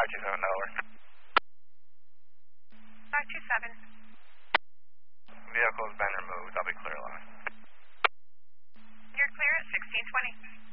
527, over. 527. Vehicle has been removed. I'll be clear line. You're clear at 1620.